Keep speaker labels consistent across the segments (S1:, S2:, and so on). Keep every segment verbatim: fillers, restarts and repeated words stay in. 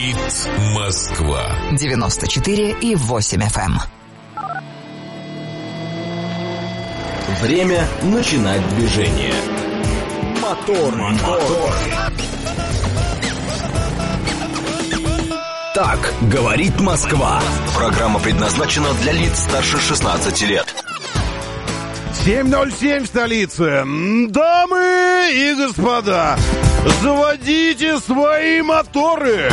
S1: Говорит Москва.
S2: девяносто четыре и восемь эф эм.
S3: Время начинать движение. Мотор, мотор. Так говорит Москва. Программа предназначена для лиц старше шестнадцати лет.
S4: семь ноль семь в столице. Дамы и господа, заводите свои моторы.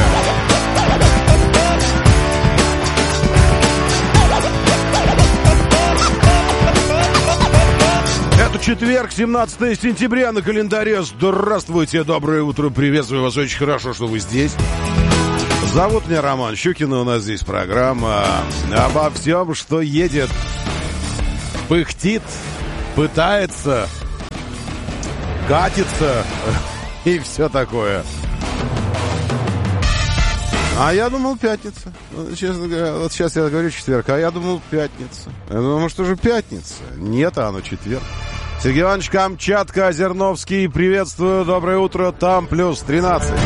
S4: Это четверг, семнадцатое сентября на календаре. Здравствуйте, доброе утро, приветствую вас, очень хорошо, что вы здесь. Зовут меня Роман Щукин, у нас здесь программа обо всем, что едет, пыхтит, пытается, катится и все такое. А я думал, пятница. Честно говоря, вот сейчас я говорю четверг, а я думал, пятница. Я думал, может, уже пятница. Нет, а оно четверг. Сергей Иванович Камчатка, Озерновский, приветствую, доброе утро, там плюс тринадцать.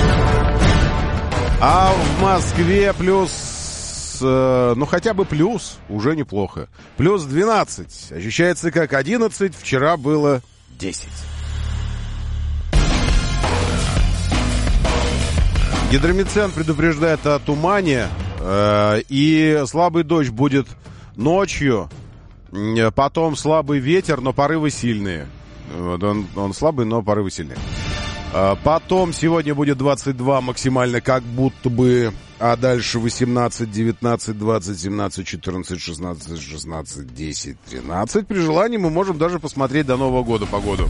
S4: А в Москве плюс, э, ну хотя бы плюс, уже неплохо. Плюс двенадцать, ощущается как одиннадцать, вчера было десять. Гидромедцентр предупреждает о тумане, э, и слабый дождь будет ночью. Потом слабый ветер, но порывы сильные. Вот он, он слабый, но порывы сильные. Потом сегодня будет двадцать два максимально, как будто бы. А дальше восемнадцать, девятнадцать, двадцать, семнадцать, четырнадцать, шестнадцать, шестнадцать, десять, тринадцать. При желании мы можем даже посмотреть до Нового года погоду.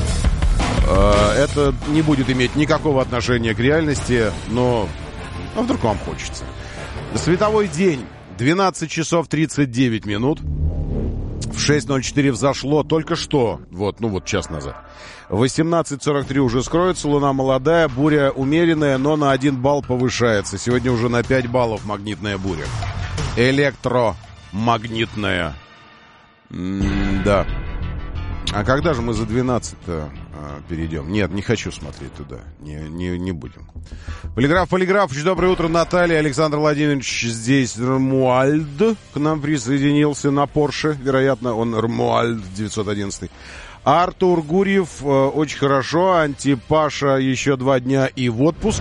S4: Это не будет иметь никакого отношения к реальности, но а вдруг вам хочется. Световой день двенадцать часов тридцать девять минут. В шесть ноль четыре взошло только что, вот, ну вот час назад. восемнадцать сорок три уже скроется, луна молодая, буря умеренная, но на один балл повышается. Сегодня уже на пять баллов магнитная буря. Электромагнитная. М-да. А когда же мы за двенадцать-то а, перейдем? Нет, не хочу смотреть туда. Не, не, не будем. Полиграф, Полиграф, очень доброе утро, Наталья. Александр Владимирович здесь. Рмуальд к нам присоединился на Порше. Вероятно, он Рмуальд девятьсот одиннадцать. Артур Гурьев, очень хорошо. Антипаша еще два дня и в отпуск.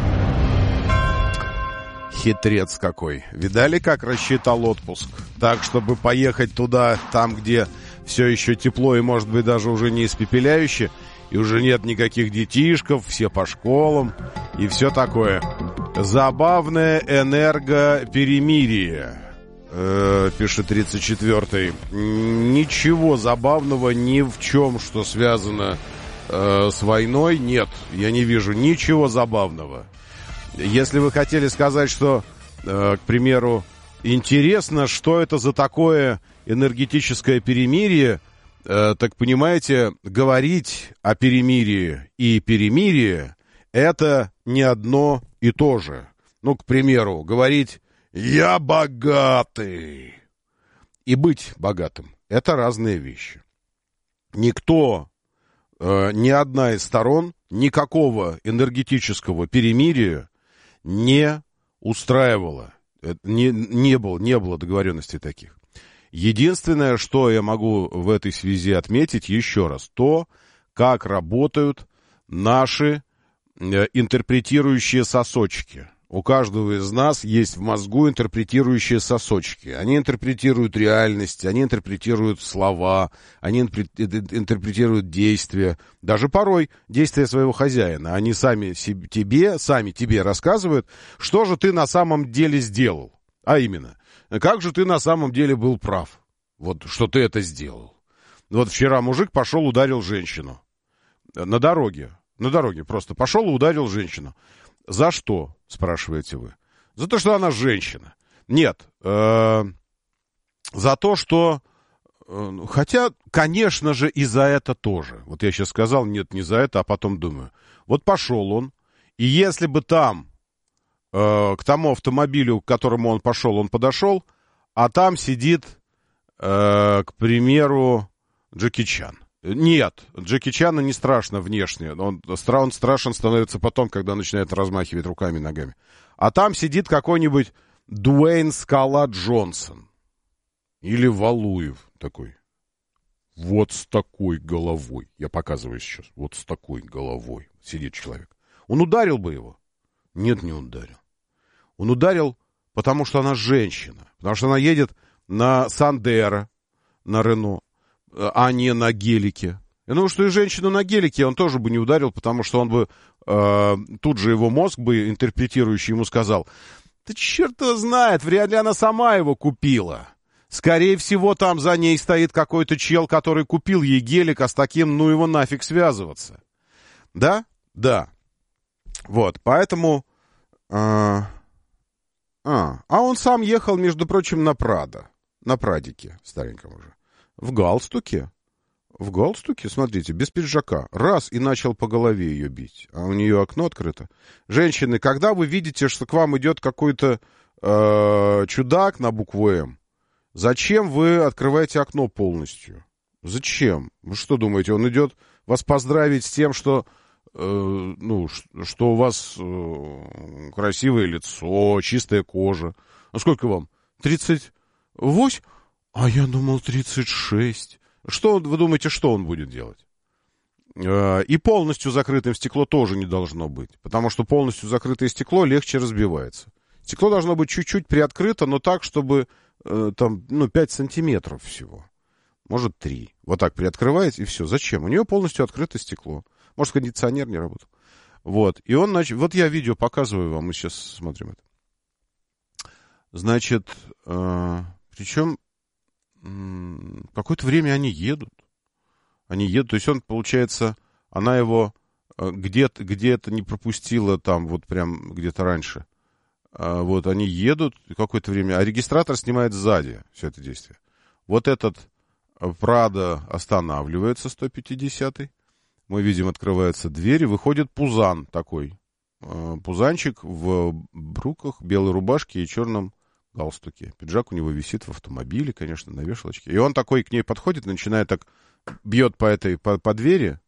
S4: Хитрец какой. Видали, как рассчитал отпуск? Так, чтобы поехать туда, там, где все еще тепло и, может быть, даже уже не испепеляюще, и уже нет никаких детишков, все по школам и все такое. Забавное энергоперемирие, э, пишет тридцать четвёртый. Ничего забавного ни в чем, что связано э, с войной, нет. Я не вижу ничего забавного. Если вы хотели сказать, что, э, к примеру, интересно, что это за такое энергетическое перемирие, э, так понимаете, говорить о перемирии и перемирие — это не одно и то же. Ну, к примеру, говорить «я богатый» и быть богатым — это разные вещи. Никто, э, ни одна из сторон никакого энергетического перемирия не устраивала. Не, не было, не было договоренностей таких. Единственное, что я могу в этой связи отметить еще раз, то, как работают наши э, интерпретирующие сосочки. У каждого из нас есть в мозгу интерпретирующие сосочки. Они интерпретируют реальность, они интерпретируют слова, они интерпретируют действия. Даже порой действия своего хозяина. Они сами себе, тебе, сами тебе рассказывают, что же ты на самом деле сделал. А именно, как же ты на самом деле был прав, вот что ты это сделал. Вот вчера мужик пошел, ударил женщину. На дороге. На дороге просто пошел и ударил женщину. За что, спрашиваете вы? За то, что она женщина. Нет, э, за то, что... Э, хотя, конечно же, и за это тоже. Вот я сейчас сказал, нет, не за это, а потом думаю. Вот пошел он, и если бы там, э, к тому автомобилю, к которому он пошел, он подошел, а там сидит, э, к примеру, Джеки Чан. Нет, Джеки Чану не страшно внешне. Он, он страшен становится потом, когда начинает размахивать руками и ногами. А там сидит какой-нибудь Дуэйн Скала Джонсон. Или Валуев такой. Вот с такой головой. Я показываю сейчас. Вот с такой головой сидит человек. Он ударил бы его? Нет, не ударил. Он ударил, потому что она женщина. Потому что она едет на Сандеро, на Рено, а не на гелике. Я думаю, что и женщину на гелике он тоже бы не ударил, потому что он бы э, тут же его мозг бы, интерпретирующий, ему сказал: да черт его знает, вряд ли она сама его купила. Скорее всего, там за ней стоит какой-то чел, который купил ей гелик, а с таким, ну, его нафиг связываться. Да? Да. Вот, поэтому... Э, а, а он сам ехал, между прочим, на Прадо. На Прадике, стареньком уже. В галстуке. В галстуке, смотрите, без пиджака. Раз, и начал по голове ее бить. А у нее окно открыто. Женщины, когда вы видите, что к вам идет какой-то э, чудак на букву «М», зачем вы открываете окно полностью? Зачем? Вы что думаете, он идет вас поздравить с тем, что, э, ну, что у вас э, красивое лицо, чистая кожа? А сколько вам? тридцать восемь? А я думал тридцать шесть. Что вы думаете, что он будет делать? Э, и полностью закрытым стекло тоже не должно быть, потому что полностью закрытое стекло легче разбивается. Стекло должно быть чуть-чуть приоткрыто, но так, чтобы... там, ну, пять сантиметров всего. Может, три. Вот так приоткрываете, и все. Зачем? У нее полностью открыто стекло. Может, кондиционер не работал. Вот. И он, значит... Вот я видео показываю вам, мы сейчас смотрим это. Значит, э, причем э, какое-то время они едут. Они едут. То есть он, получается, она его э, где-то, где-то не пропустила там, вот прям где-то раньше. Вот они едут какое-то время, а регистратор снимает сзади все это действие. Вот этот Прадо останавливается, сто пятидесятый. Мы видим, открывается дверь, и выходит пузан такой. Пузанчик в брюках, белой рубашке и черном галстуке. Пиджак у него висит в автомобиле, конечно, на вешалочке. И он такой к ней подходит, начинает так, бьет по этой, по, по двери.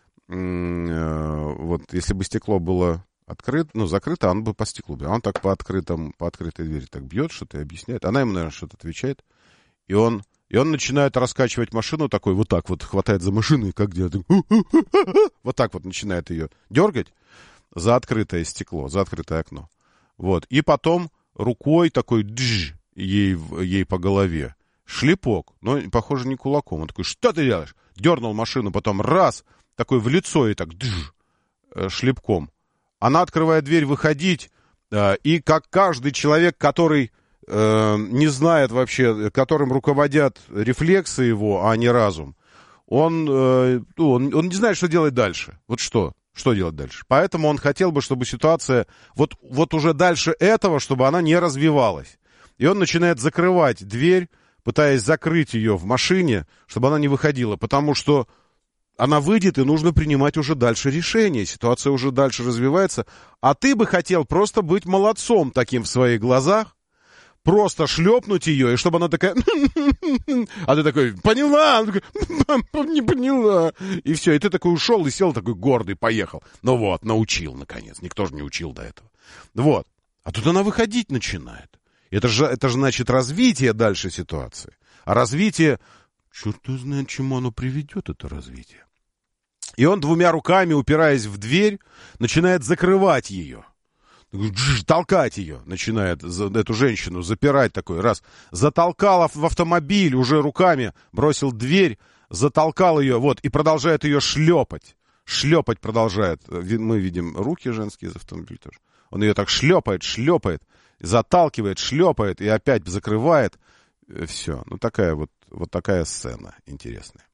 S4: Вот, если бы стекло было... открыт, ну, закрыто, он бы по стеклу бьет. А он так по открытому, по открытой двери так бьет, что-то и объясняет. Она ему, наверное, что-то отвечает. И он, и он начинает раскачивать машину такой, вот так вот, хватает за машину и как делает. Вот так вот начинает ее дергать за открытое стекло, за открытое окно. Вот. И потом рукой такой дж, ей, ей по голове. Шлепок, но, похоже, не кулаком. Он такой: что ты делаешь? Дернул машину, потом раз, такой в лицо и так дж, шлепком. Она открывает дверь, выходить, э, и как каждый человек, который э, не знает вообще, которым руководят рефлексы его, а не разум, он, э, он, он не знает, что делать дальше. Вот что? Что делать дальше? Поэтому он хотел бы, чтобы ситуация, вот, вот уже дальше этого, чтобы она не развивалась. И он начинает закрывать дверь, пытаясь закрыть ее в машине, чтобы она не выходила, потому что она выйдет, и нужно принимать уже дальше решение. Ситуация уже дальше развивается. А ты бы хотел просто быть молодцом таким в своих глазах, просто шлепнуть ее, и чтобы она такая... А ты такой: поняла? Она такая: не поняла. И все, и ты такой ушел, и сел такой гордый, поехал. Ну вот, научил, наконец. Никто же не учил до этого. Вот. А тут она выходить начинает. Это же, это же значит развитие дальше ситуации. А развитие... Черт знает, чему оно приведет, это развитие. И он двумя руками, упираясь в дверь, начинает закрывать ее. Толкать ее начинает, эту женщину, запирать такой. Раз. Затолкал в автомобиль уже руками, бросил дверь, затолкал ее, вот, и продолжает ее шлепать. Шлепать продолжает. Мы видим руки женские из автомобиля тоже. Он ее так шлепает, шлепает, заталкивает, шлепает и опять закрывает. Все. Ну, такая вот, вот такая сцена интересная.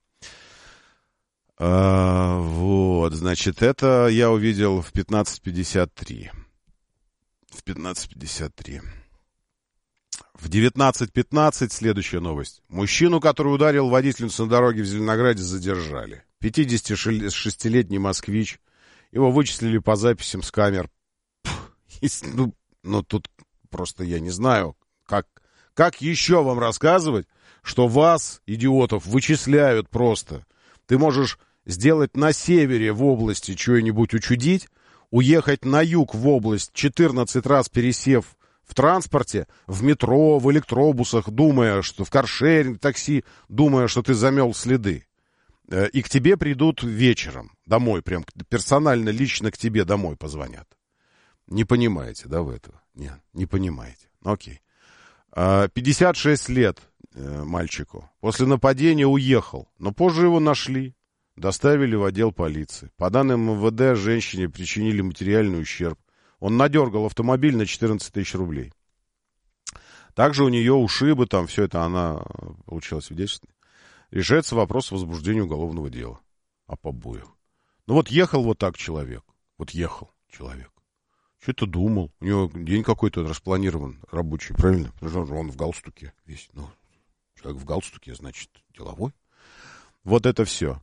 S4: А, вот, значит, это я увидел в пятнадцать пятьдесят три. В пятнадцать пятьдесят три. В девятнадцать пятнадцать следующая новость. Мужчину, который ударил водительницу на дороге в Зеленограде, задержали. пятидесятишестилетний москвич. Его вычислили по записям с камер. Пфф, ну, ну, тут просто я не знаю, как, как еще вам рассказывать, что вас, идиотов, вычисляют просто. Ты можешь сделать на севере в области что-нибудь учудить, уехать на юг в область, четырнадцать раз пересев в транспорте, в метро, в электробусах, думая, что в каршеринг, такси, думая, что ты замел следы. И к тебе придут вечером домой, прям персонально, лично к тебе домой позвонят. Не понимаете, да, вы этого? Нет, не понимаете. Окей. пятьдесят шесть лет мальчику. После нападения уехал, но позже его нашли. Доставили в отдел полиции. По данным эм вэ дэ, женщине причинили материальный ущерб. Он надергал автомобиль на четырнадцать тысяч рублей. Также у нее ушибы, там все это, она получила свидетельство. Решается вопрос возбуждения уголовного дела о побоях. Ну вот ехал вот так человек. Вот ехал человек. Что-то думал. У него день какой-то распланирован рабочий, правильно? Он в галстуке весь. Ну, человек в галстуке, значит, деловой. Вот это все.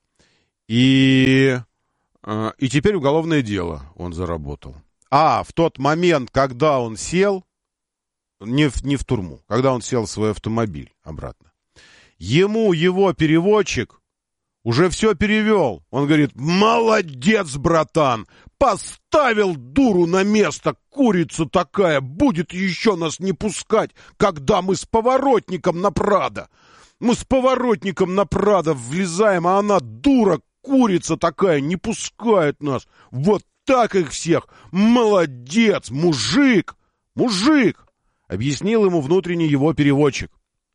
S4: И, и теперь уголовное дело он заработал. А в тот момент, когда он сел, не в, не в турму, когда он сел в свой автомобиль обратно, ему его переводчик уже все перевел. Он говорит: молодец, братан, поставил дуру на место, курица такая, будет еще нас не пускать, когда мы с поворотником на Прадо. Мы с поворотником на Прадо влезаем, а она дура, курица такая, не пускает нас. Вот так их всех. Молодец, мужик, мужик, объяснил ему внутренний его переводчик.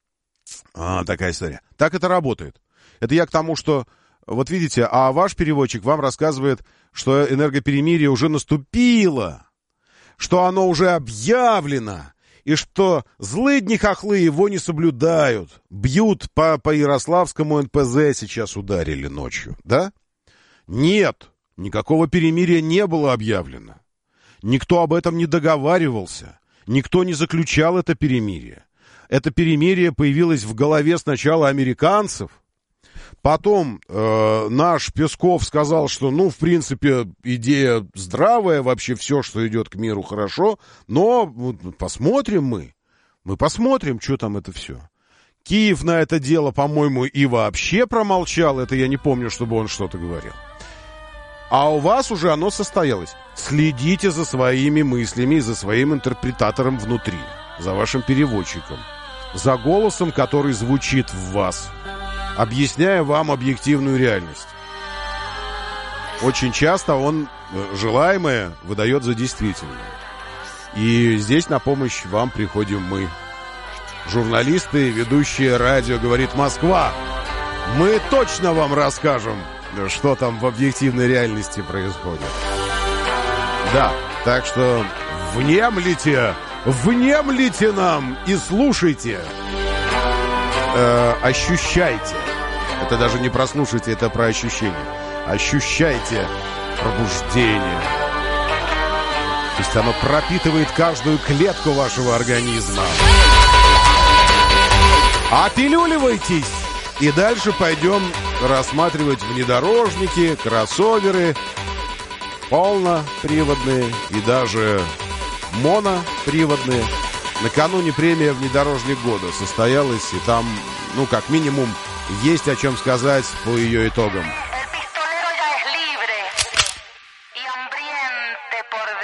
S4: А, такая история. Так это работает. Это я к тому, что, вот видите, а ваш переводчик вам рассказывает, что энергоперемирие уже наступило, что оно уже объявлено, и что злыдни-хохлы его не соблюдают. Бьют по, по Ярославскому эн пэ зэ, сейчас ударили ночью, да? Нет, никакого перемирия не было объявлено. Никто об этом не договаривался. Никто не заключал это перемирие. Это перемирие появилось в голове сначала американцев. Потом э, наш Песков сказал, что, ну, в принципе, идея здравая, вообще все, что идет к миру, хорошо, но вот, посмотрим мы, мы посмотрим, что там это все. Киев на это дело, по-моему, и вообще промолчал, это я не помню, чтобы он что-то говорил. А у вас уже оно состоялось. Следите за своими мыслями, за своим интерпретатором внутри, за вашим переводчиком, за голосом, который звучит в вас, объясняя вам объективную реальность. Очень часто он желаемое выдает за действительное. И здесь на помощь вам приходим мы, журналисты, ведущие радио «Говорит Москва». Мы точно вам расскажем, что там в объективной реальности происходит. Да, так что внемлите, внемлите нам и слушайте. Э, ощущайте. Это даже не прослушайте, это про ощущение. Ощущайте пробуждение. То есть оно пропитывает каждую клетку вашего организма. Опилюливайтесь! И дальше пойдем рассматривать внедорожники, кроссоверы, полноприводные и даже моноприводные. Накануне премия «Внедорожник года» состоялась, и там, ну, как минимум, есть о чем сказать по ее итогам.